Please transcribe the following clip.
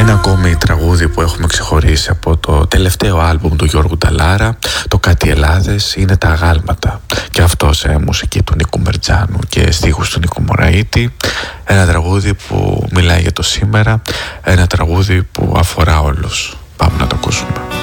Ένα ακόμη τραγούδι που έχουμε ξεχωρίσει από το τελευταίο άλμπουμ του Γιώργου Νταλάρα, το Κάτι Ελλάδες, είναι τα Αγάλματα. Και αυτό σε μουσική του Νίκου Μερτζάνου και στίχους του Νίκου Μωραήτη. Ένα τραγούδι που μιλάει για το σήμερα, ένα τραγούδι που αφορά όλους. Πάμε να το ακούσουμε.